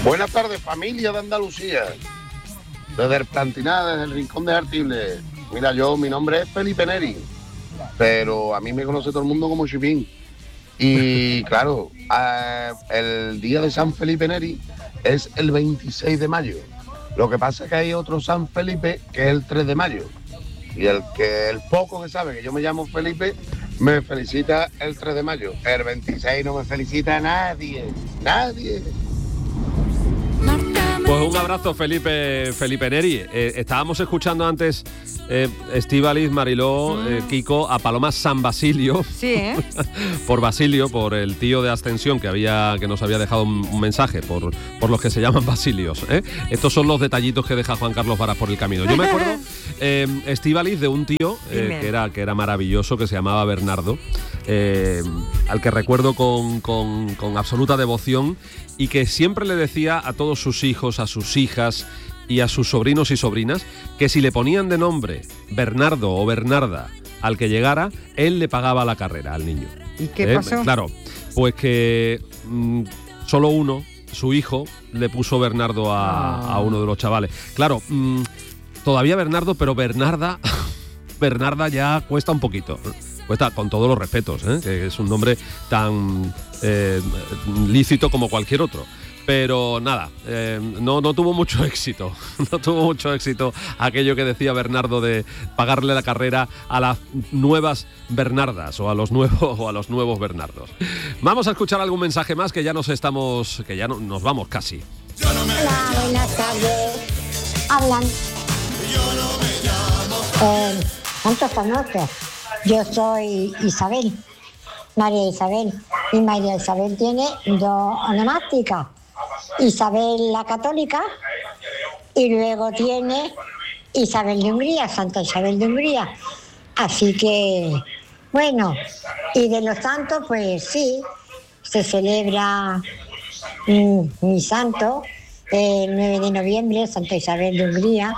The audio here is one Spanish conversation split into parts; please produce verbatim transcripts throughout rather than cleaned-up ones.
Buenas tardes, familia de Andalucía. Desde el Plantiná, desde el Rincón de Artibles. Mira, yo, mi nombre es Felipe Neri, pero a mí me conoce todo el mundo como Chipín. Y claro, eh, el día de San Felipe Neri es el veintiséis de mayo. Lo que pasa es que hay otro San Felipe que es el tres de mayo. Y el que el poco que sabe que yo me llamo Felipe me felicita el tres de mayo. El veintiséis no me felicita nadie, nadie. Pues un abrazo, Felipe Felipe Neri. Eh, estábamos escuchando antes eh, Estíbaliz, Mariló, eh, Kiko, a Paloma San Basilio. Sí, ¿eh? Por Basilio, por el tío de Ascensión que había que nos había dejado un, un mensaje, por, por los que se llaman Basilios. ¿eh? Estos son los detallitos que deja Juan Carlos Varas por el camino. Yo me acuerdo, eh, Estíbaliz, de un tío eh, que, era, que era maravilloso, que se llamaba Bernardo, eh, al que recuerdo con, con, con absoluta devoción, y que siempre le decía a todos sus hijos, a sus hijas y a sus sobrinos y sobrinas que si le ponían de nombre Bernardo o Bernarda al que llegara, él le pagaba la carrera al niño. ¿Y qué ¿Eh? pasó? Claro, pues que mmm, solo uno, su hijo, le puso Bernardo a, ah. a uno de los chavales. Claro, mmm, todavía Bernardo, pero Bernarda, Bernarda ya cuesta un poquito. Cuesta, con todos los respetos, ¿eh? Que es un nombre tan eh, lícito como cualquier otro. Pero nada, eh, no, no tuvo mucho éxito, no tuvo mucho éxito aquello que decía Bernardo de pagarle la carrera a las nuevas Bernardas o a los nuevos o a los nuevos Bernardos. Vamos a escuchar algún mensaje más, que ya nos estamos, que ya no, nos vamos casi. Hola, buenas tardes. Hablan. Eh, ¿Cuántos conoces? Yo soy Isabel, María Isabel, y María Isabel tiene dos onomásticas, Isabel la Católica y luego tiene Isabel de Hungría, Santa Isabel de Hungría. Así que, bueno, y de los santos, pues sí, se celebra mm, mi santo el nueve de noviembre, Santa Isabel de Hungría,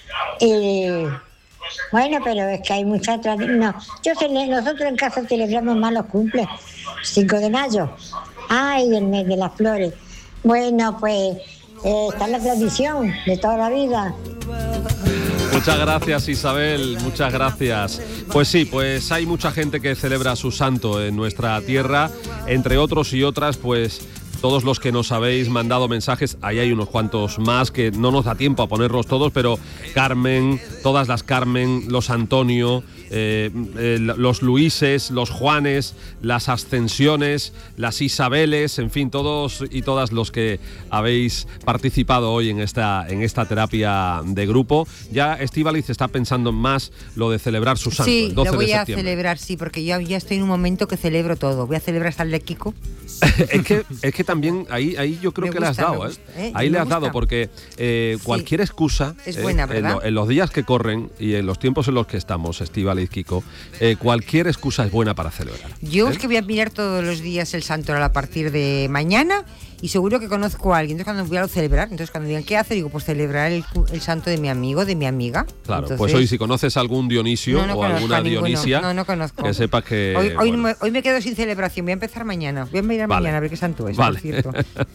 y bueno, pero es que hay mucha tradición. No, yo cele- nosotros en casa celebramos más los cumples, cinco de mayo. Ay, el mes de las flores. Bueno, pues eh, está la tradición de toda la vida. Muchas gracias, Isabel, muchas gracias. Pues sí, pues hay mucha gente que celebra su santo en nuestra tierra, entre otros y otras, pues todos los que nos habéis mandado mensajes, ahí hay unos cuantos más que no nos da tiempo a ponerlos todos, pero Carmen, todas las Carmen, los Antonio, eh, eh, los Luises, los Juanes, las Ascensiones, las Isabeles, en fin, todos y todas los que habéis participado hoy en esta, en esta terapia de grupo. Ya Estíbaliz está pensando más lo de celebrar su santo, sí, el doce lo voy de a septiembre. celebrar, sí, porque yo ya estoy en un momento que celebro todo. Voy a celebrar hasta el de Kiko. es que es que también ahí ahí yo creo Me que gusta, le has dado, me gusta, ¿eh? ¿eh? Ahí Me le has gusta. dado porque eh, Sí. cualquier excusa Es eh, buena, en, ¿verdad? lo- en los días que corren y en los tiempos en los que estamos, Estíbaliz, Kiko, eh, cualquier excusa es buena para celebrar. Yo ¿eh? es que voy a mirar todos los días el santoral a partir de mañana y seguro que conozco a alguien. Entonces cuando voy a celebrar, entonces cuando digan qué hace, digo, pues celebrar el, cu- el santo de mi amigo, de mi amiga. Claro, Entonces, pues hoy si conoces algún Dionisio no, no o conozco alguna a ninguno. Dionisia, No, no conozco. que sepas que... Hoy, hoy, bueno. me, hoy me quedo sin celebración, voy a empezar mañana. Voy a mirar Vale. mañana a ver qué santo es, Vale. por cierto.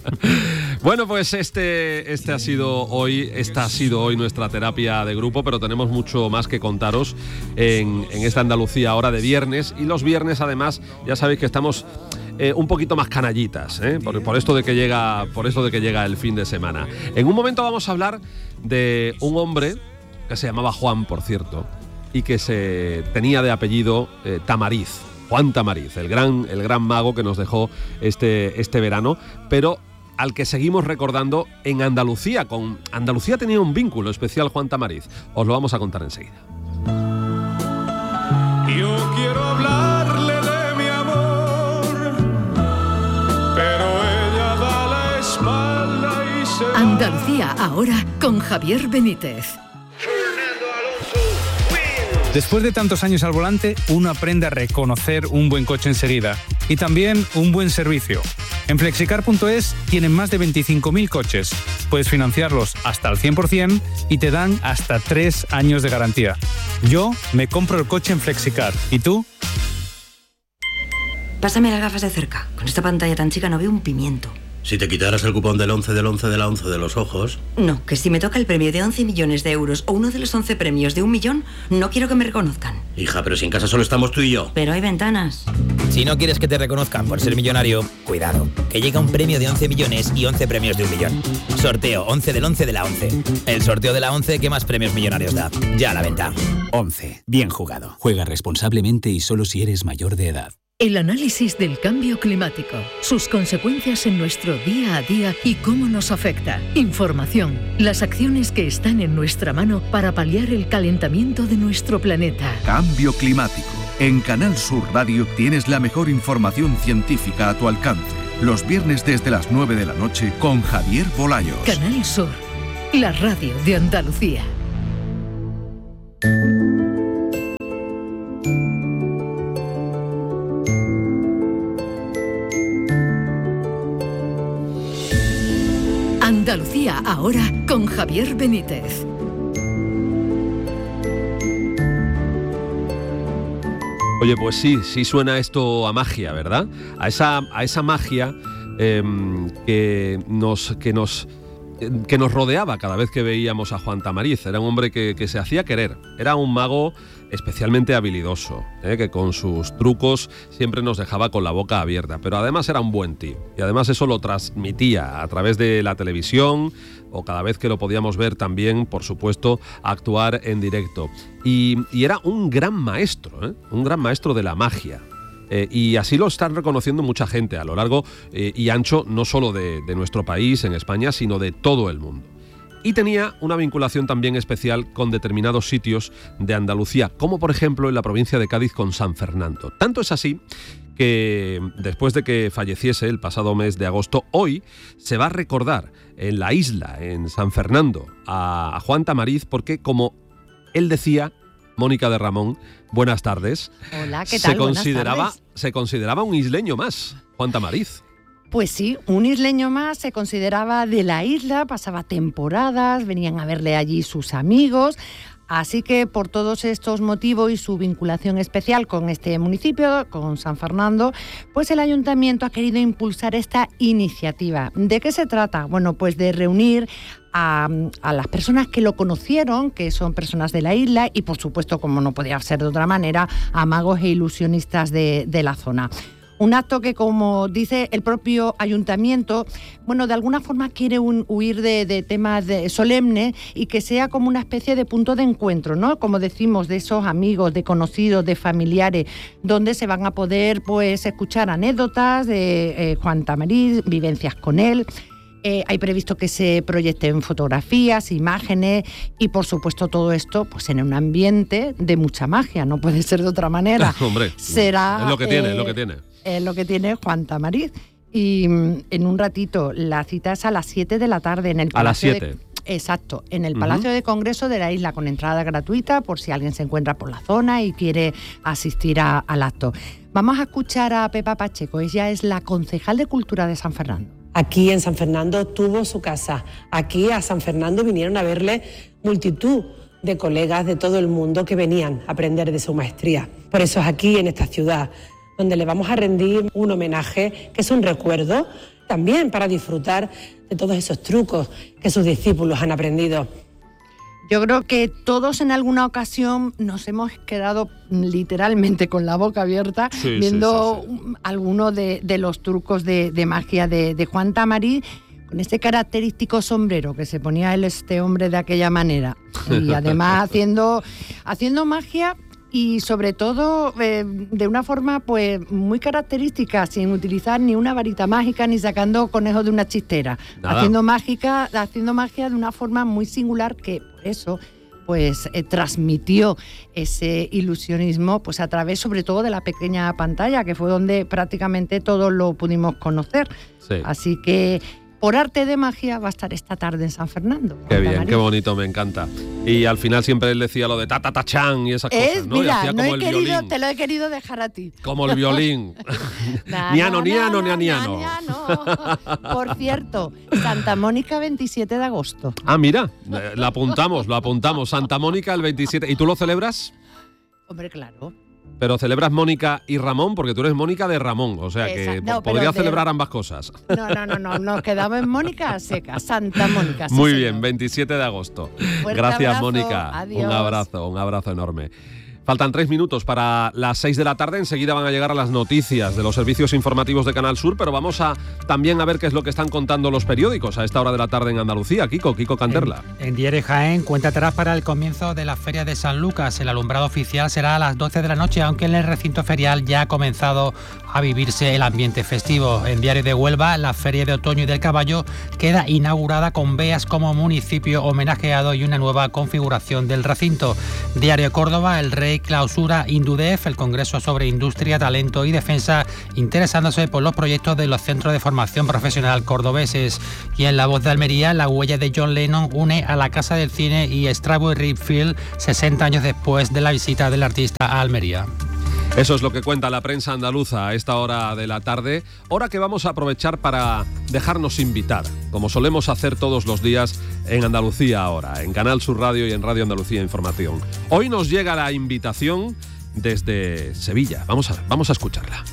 Bueno, pues este, este ha sido hoy, esta ha sido hoy nuestra terapia de grupo, pero tenemos mucho más que contaros en, en esta Andalucía ahora de viernes. Y los viernes, además, ya sabéis que estamos eh, un poquito más canallitas, ¿eh? por, por esto de que llega, por esto de que llega el fin de semana. En un momento vamos a hablar de un hombre que se llamaba Juan, por cierto, y que se tenía de apellido eh, Tamariz. Juan Tamariz, el gran, el gran mago que nos dejó este, este verano, pero al que seguimos recordando en Andalucía. Con Andalucía tenía un vínculo especial Juan Tamariz. Os lo vamos a contar enseguida. Yo quiero hablarle de mi amor, pero ella da la espalda y se va. Andalucía ahora con Javier Benítez. Después de tantos años al volante, uno aprende a reconocer un buen coche enseguida y también un buen servicio. En flexicar punto es tienen más de veinticinco mil coches. Puedes financiarlos hasta el cien por ciento y te dan hasta tres años de garantía. Yo me compro el coche en Flexicar. ¿Y tú? Pásame las gafas de cerca. Con esta pantalla tan chica no veo un pimiento. Si te quitaras el cupón del once del once de la once de los ojos... No, que si me toca el premio de once millones de euros o uno de los once premios de un millón, no quiero que me reconozcan. Hija, pero si en casa solo estamos tú y yo. Pero hay ventanas. Si no quieres que te reconozcan por ser millonario, cuidado, que llega un premio de once millones y once premios de un millón. Sorteo once del once de la once. El sorteo de la once que más premios millonarios da. Ya a la venta. once. Bien jugado. Juega responsablemente y solo si eres mayor de edad. El análisis del cambio climático, sus consecuencias en nuestro día a día y cómo nos afecta. Información, las acciones que están en nuestra mano para paliar el calentamiento de nuestro planeta. Cambio climático. En Canal Sur Radio tienes la mejor información científica a tu alcance. Los viernes desde las nueve de la noche con Javier Bolaños. Canal Sur, la radio de Andalucía. Andalucía ahora con Javier Benítez. Oye, pues sí, sí suena esto a magia, ¿verdad? A esa, a esa magia eh, que nos... Que nos que nos rodeaba cada vez que veíamos a Juan Tamariz. Era un hombre que, que se hacía querer. Era un mago especialmente habilidoso, ¿eh? que con sus trucos siempre nos dejaba con la boca abierta. Pero además era un buen tío. Y además eso lo transmitía a través de la televisión o cada vez que lo podíamos ver también, por supuesto, actuar en directo. Y, y era un gran maestro, ¿eh? un gran maestro de la magia. Eh, y así lo están reconociendo mucha gente a lo largo eh, y ancho, no solo de, de nuestro país, en España, sino de todo el mundo. Y tenía una vinculación también especial con determinados sitios de Andalucía, como por ejemplo en la provincia de Cádiz con San Fernando. Tanto es así que después de que falleciese el pasado mes de agosto, hoy se va a recordar en la isla, en San Fernando, a, a Juan Tamariz, porque como él decía, Mónica de Ramón, buenas tardes. Hola, ¿qué tal? Se consideraba, Buenas tardes. se consideraba un isleño más, Juan Tamariz. Pues sí, un isleño más, se consideraba de la isla, pasaba temporadas, venían a verle allí sus amigos. Así que por todos estos motivos y su vinculación especial con este municipio, con San Fernando, pues el ayuntamiento ha querido impulsar esta iniciativa. ¿De qué se trata? Bueno, pues de reunir a, a las personas que lo conocieron, que son personas de la isla, y por supuesto, como no podía ser de otra manera, a magos e ilusionistas de, de la zona. Un acto que, como dice el propio ayuntamiento, bueno, de alguna forma quiere un, huir de, de temas de, solemnes y que sea como una especie de punto de encuentro, ¿no? Como decimos, de esos amigos, de conocidos, de familiares, donde se van a poder pues escuchar anécdotas de eh, Juan Tamariz, vivencias con él. Eh, hay previsto que se proyecten fotografías, imágenes y, por supuesto, todo esto pues en un ambiente de mucha magia, no puede ser de otra manera. Hombre, será, es lo que tiene, eh, es lo que tiene. Es lo que tiene Juan Tamariz. Y en un ratito, la cita es a las siete de la tarde en el Palacio. A las siete. De, exacto, en el Palacio uh-huh. de Congreso de la isla, con entrada gratuita por si alguien se encuentra por la zona y quiere asistir a, al acto. Vamos a escuchar a Pepa Pacheco, ella es la concejal de Cultura de San Fernando. Aquí en San Fernando tuvo su casa. Aquí a San Fernando vinieron a verle multitud de colegas de todo el mundo que venían a aprender de su maestría. Por eso es aquí, en esta ciudad, donde le vamos a rendir un homenaje, que es un recuerdo, también para disfrutar de todos esos trucos que sus discípulos han aprendido. Yo creo que todos en alguna ocasión nos hemos quedado literalmente con la boca abierta sí, viendo sí, sí, sí. algunos de, de los trucos de, de magia de, de Juan Tamariz, con este característico sombrero que se ponía él, este hombre, de aquella manera. Y además haciendo, haciendo magia y sobre todo eh, de una forma pues muy característica, sin utilizar ni una varita mágica ni sacando conejos de una chistera. Nada. Haciendo mágica, haciendo magia de una forma muy singular que por eso pues eh, transmitió ese ilusionismo pues a través sobre todo de la pequeña pantalla, que fue donde prácticamente todos lo pudimos conocer. Sí. Así que por arte de magia va a estar esta tarde en San Fernando. Qué bien, María. Qué bonito, me encanta. Y al final siempre él decía lo de ta ta ta chan y esas es, cosas, ¿no? Mira, y hacía no como he el querido, violín. Te lo he querido dejar a ti. Como el violín. Niano, niano, nianiano. Por cierto, Santa Mónica, veintisiete de agosto. Ah, mira, eh, lo apuntamos, lo apuntamos. Santa Mónica el veintisiete. ¿Y tú lo celebras? Hombre, claro. pero celebras Mónica y Ramón porque tú eres Mónica de Ramón, o sea que Exacto. No, podrías pero de- celebrar ambas cosas. No, no, no, no, nos quedamos en Mónica Seca, Santa Mónica. sí, Muy señor. bien, veintisiete de agosto. Fuerte Gracias, abrazo, Mónica. adiós. Un abrazo, un abrazo enorme. Faltan tres minutos para las seis de la tarde. Enseguida van a llegar a las noticias de los servicios informativos de Canal Sur, pero vamos a también a ver qué es lo que están contando los periódicos a esta hora de la tarde en Andalucía. Kiko, Kiko Canterla. En, en Diario Jaén, cuenta atrás para el comienzo de la Feria de San Lucas. El alumbrado oficial será a las doce de la noche, aunque en el recinto ferial ya ha comenzado a vivirse el ambiente festivo. En Diario de Huelva, la Feria de Otoño y del Caballo queda inaugurada con Beas como municipio homenajeado y una nueva configuración del recinto. Diario Córdoba, el Rey clausura Indudef, el Congreso sobre Industria, Talento y Defensa, interesándose por los proyectos de los centros de formación profesional cordobeses. Y en La Voz de Almería, la huella de John Lennon une a la Casa del Cine y Strawberry Field sesenta años después de la visita del artista a Almería. Eso es lo que cuenta la prensa andaluza a esta hora de la tarde, hora que vamos a aprovechar para dejarnos invitar, como solemos hacer todos los días en Andalucía Ahora, en Canal Sur Radio y en Radio Andalucía Información. Hoy nos llega la invitación desde Sevilla. Vamos a, vamos a escucharla.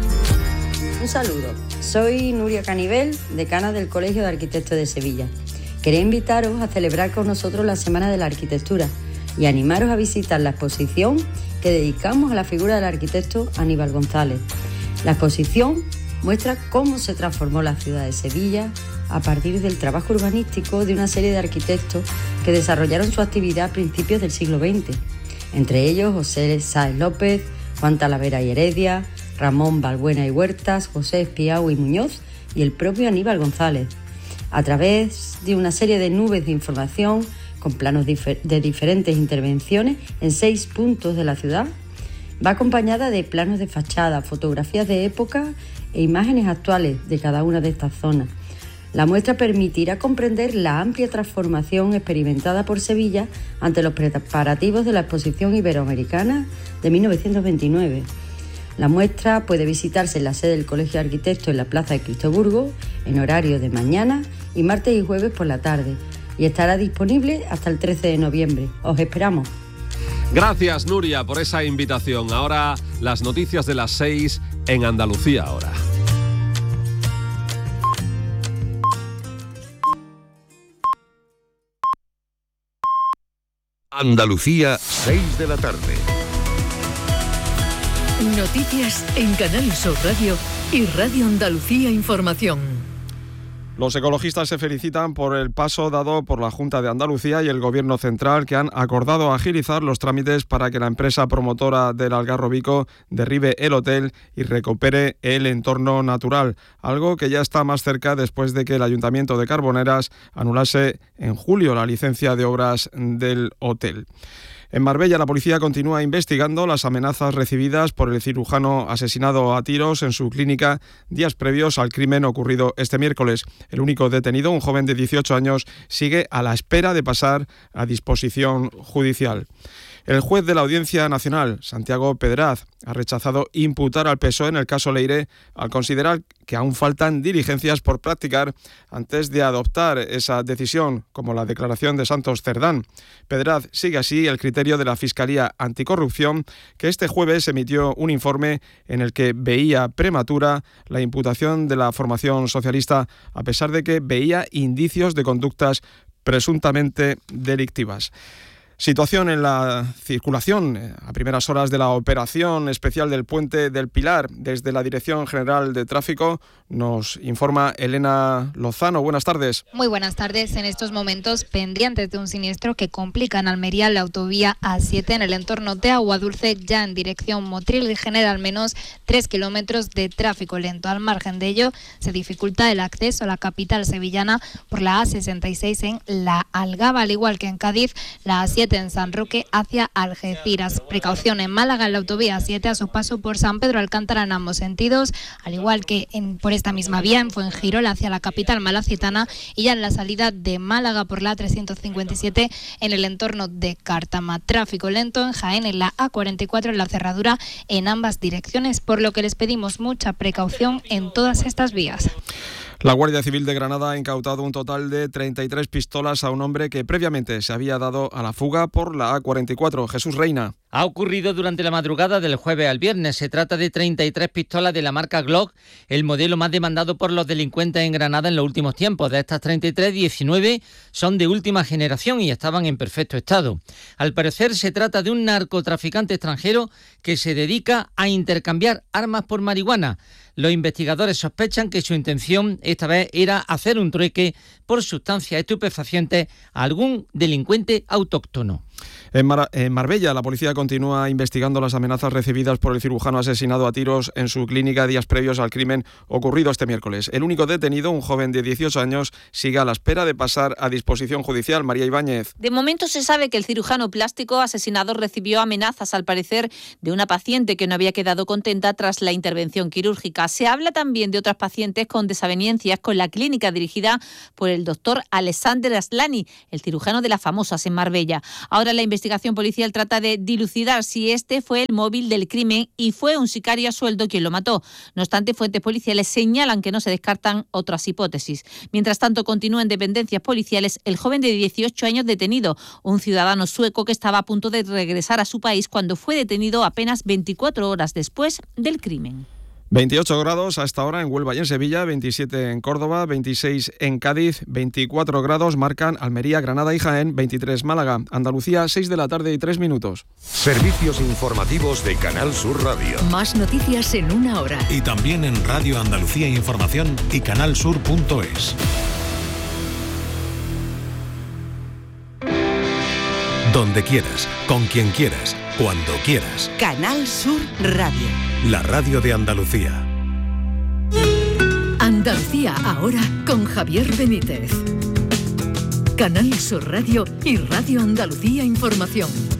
Un saludo. Soy Nuria Canivel, decana del Colegio de Arquitectos de Sevilla. Quería invitaros a celebrar con nosotros la Semana de la Arquitectura y animaros a visitar la exposición que dedicamos a la figura del arquitecto Aníbal González. La exposición muestra cómo se transformó la ciudad de Sevilla a partir del trabajo urbanístico de una serie de arquitectos que desarrollaron su actividad a principios del siglo veinte. Entre ellos José Sáez López, Juan Talavera y Heredia, Ramón Balbuena y Huertas, José Espiau y Muñoz y el propio Aníbal González. A través de una serie de nubes de información con planos de diferentes intervenciones en seis puntos de la ciudad, va acompañada de planos de fachada, fotografías de época e imágenes actuales de cada una de estas zonas. La muestra permitirá comprender la amplia transformación experimentada por Sevilla ante los preparativos de la Exposición Iberoamericana de mil novecientos veintinueve. La muestra puede visitarse en la sede del Colegio de Arquitectos en la Plaza de Cristoburgo en horario de mañana y martes y jueves por la tarde, y estará disponible hasta el trece de noviembre. Os esperamos. Gracias, Nuria, por esa invitación. Ahora las noticias de las seis en Andalucía Ahora. Andalucía, seis de la tarde. Noticias en Canal Sur Radio y Radio Andalucía Información. Los ecologistas se felicitan por el paso dado por la Junta de Andalucía y el Gobierno central, que han acordado agilizar los trámites para que la empresa promotora del Algarrobico derribe el hotel y recupere el entorno natural, algo que ya está más cerca después de que el Ayuntamiento de Carboneras anulase en julio la licencia de obras del hotel. En Marbella, la policía continúa investigando las amenazas recibidas por el cirujano asesinado a tiros en su clínica días previos al crimen ocurrido este miércoles. El único detenido, un joven de dieciocho años, sigue a la espera de pasar a disposición judicial. El juez de la Audiencia Nacional, Santiago Pedraz, ha rechazado imputar al P S O E en el caso Leire al considerar que aún faltan diligencias por practicar antes de adoptar esa decisión, como la declaración de Santos Cerdán. Pedraz sigue así el criterio de la Fiscalía Anticorrupción, que este jueves emitió un informe en el que veía prematura la imputación de la formación socialista, a pesar de que veía indicios de conductas presuntamente delictivas. Situación en la circulación a primeras horas de la operación especial del Puente del Pilar. Desde la Dirección General de Tráfico nos informa Elena Lozano. Buenas tardes. Muy buenas tardes. En estos momentos, pendientes de un siniestro que complica en Almería la autovía A siete en el entorno de Aguadulce, ya en dirección Motril, y genera al menos tres kilómetros de tráfico lento. Al margen de ello, se dificulta el acceso a la capital sevillana por la A sesenta y seis en La Algaba, al igual que en Cádiz, la A siete en San Roque hacia Algeciras. Precaución en Málaga en la autovía siete a su paso por San Pedro Alcántara en ambos sentidos, al igual que en, por esta misma vía en Fuengirola hacia la capital malacitana, y ya en la salida de Málaga por la trescientos cincuenta y siete en el entorno de Cártama. Tráfico lento en Jaén en la A cuarenta y cuatro en la cerradura en ambas direcciones, por lo que les pedimos mucha precaución en todas estas vías. La Guardia Civil de Granada ha incautado un total de treinta y tres pistolas a un hombre que previamente se había dado a la fuga por la A cuarenta y cuatro. Jesús Reina. Ha ocurrido durante la madrugada del jueves al viernes. Se trata de treinta y tres pistolas de la marca Glock, el modelo más demandado por los delincuentes en Granada en los últimos tiempos. De estas treinta y tres, diecinueve son de última generación y estaban en perfecto estado. Al parecer se trata de un narcotraficante extranjero que se dedica a intercambiar armas por marihuana. Los investigadores sospechan que su intención esta vez era hacer un trueque por sustancias estupefacientes a algún delincuente autóctono. En, Mar- en Marbella, la policía continúa investigando las amenazas recibidas por el cirujano asesinado a tiros en su clínica días previos al crimen ocurrido este miércoles. El único detenido, un joven de dieciocho años, sigue a la espera de pasar a disposición judicial. María Ibáñez. De momento se sabe que el cirujano plástico asesinado recibió amenazas, al parecer, de una paciente que no había quedado contenta tras la intervención quirúrgica. Se habla también de otras pacientes con desavenencias con la clínica dirigida por el doctor Alexander Aslani, el cirujano de las famosas en Marbella. Ahora la investigación policial trata de dilucidar si este fue el móvil del crimen y fue un sicario a sueldo quien lo mató. No obstante, fuentes policiales señalan que no se descartan otras hipótesis. Mientras tanto, continúa en dependencias policiales el joven de dieciocho años detenido, un ciudadano sueco que estaba a punto de regresar a su país cuando fue detenido apenas veinticuatro horas después del crimen. veintiocho grados a esta hora en Huelva y en Sevilla, veintisiete en Córdoba, veintiséis en Cádiz, veinticuatro grados marcan Almería, Granada y Jaén, veintitrés Málaga, Andalucía, seis de la tarde y tres minutos. Servicios informativos de Canal Sur Radio. Más noticias en una hora. Y también en Radio Andalucía Información y canalsur punto es. Donde quieras, con quien quieras, cuando quieras. Canal Sur Radio. La radio de Andalucía. Andalucía ahora con Javier Benítez. Canal Sur Radio y Radio Andalucía Información.